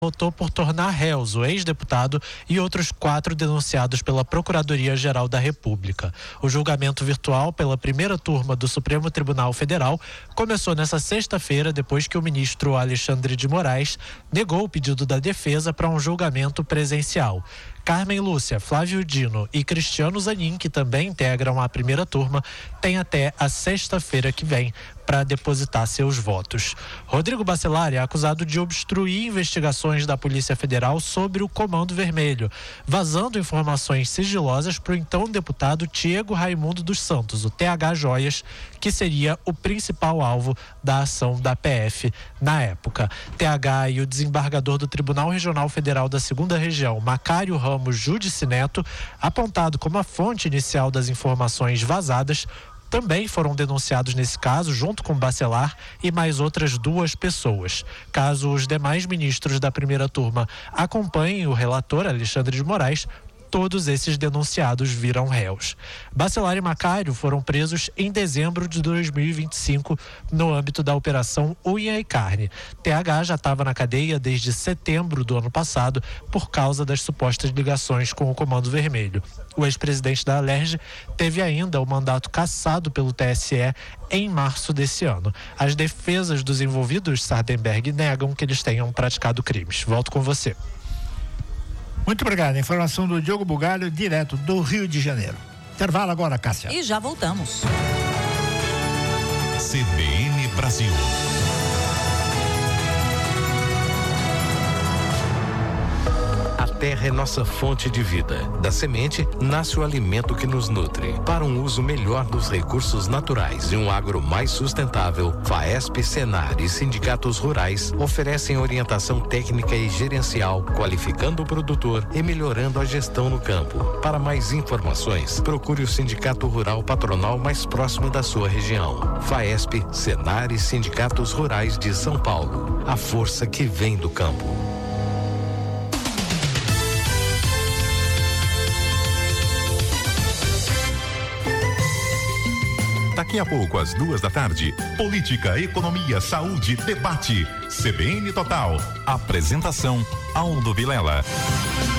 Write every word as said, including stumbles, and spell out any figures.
votou por tornar réus o ex-deputado e outros quatro denunciados pela Procuradoria-Geral da República. O julgamento virtual pela primeira turma do Supremo Tribunal Federal começou nesta sexta-feira, depois que o ministro Alexandre de Moraes negou o pedido da defesa para um julgamento presencial. Carmen Lúcia, Flávio Dino e Cristiano Zanin, que também integram a primeira turma, têm até a sexta-feira que vem para depositar seus votos. Rodrigo Bacelar é acusado de obstruir investigações da Polícia Federal sobre o Comando Vermelho, vazando informações sigilosas para o então deputado Diego Raimundo dos Santos, o T H Joias, que seria o principal alvo da ação da P F na época. T H e o desembargador do Tribunal Regional Federal da Segunda Região, Macário Ramos Judici Neto, apontado como a fonte inicial das informações vazadas, também foram denunciados nesse caso, junto com Bacelar e mais outras duas pessoas. Caso os demais ministros da primeira turma acompanhem o relator Alexandre de Moraes, todos esses denunciados viram réus. Bacelar e Macário foram presos em dezembro de dois mil e vinte e cinco no âmbito da Operação Unha e Carne. T H já estava na cadeia desde setembro do ano passado por causa das supostas ligações com o Comando Vermelho. O ex-presidente da Alerj teve ainda o mandato cassado pelo T S E em março desse ano. As defesas dos envolvidos, Sardenberg, negam que eles tenham praticado crimes. Volto com você. Muito obrigado. Informação do Diogo Bugalho, direto do Rio de Janeiro. Intervalo agora, Cássia. E já voltamos. C B N Brasil. A terra é nossa fonte de vida. Da semente nasce o alimento que nos nutre. Para um uso melhor dos recursos naturais e um agro mais sustentável, FAESP, Senar e sindicatos rurais oferecem orientação técnica e gerencial, qualificando o produtor e melhorando a gestão no campo. Para mais informações, procure o Sindicato Rural Patronal mais próximo da sua região. FAESP, Senar e sindicatos rurais de São Paulo. A força que vem do campo. Daqui a pouco, às duas da tarde, política, economia, saúde, debate. C B N Total. Apresentação, Aldo Vilela.